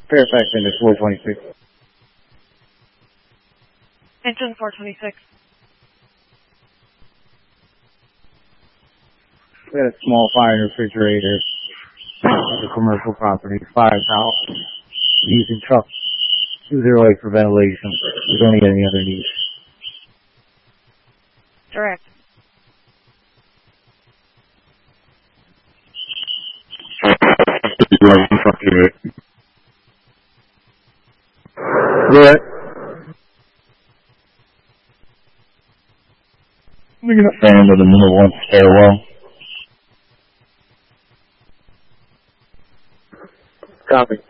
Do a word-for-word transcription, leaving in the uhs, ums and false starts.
Fairfax Engine four twenty-six. Engine four twenty-six. We had a small fire in the refrigerator at the commercial property. Fire's out. Using truck two zero eight for ventilation. We don't need any other needs. Direct. Right. We're gonna fan to the middle one stairwell. Copy.